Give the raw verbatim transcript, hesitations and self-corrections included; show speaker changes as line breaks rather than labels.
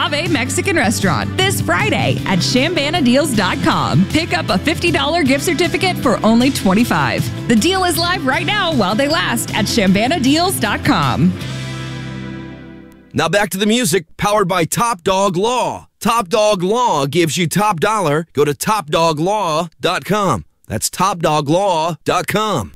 Agave Mexican Restaurant this Friday at Shambana Deals dot com. Pick up a fifty dollars gift certificate for only twenty-five dollars. The deal is live right now while they last at Shambana Deals dot com.
Now back to the music, powered by Top Dog Law. Top Dog Law gives you top dollar. Go to top dog law dot com. That's top dog law dot com.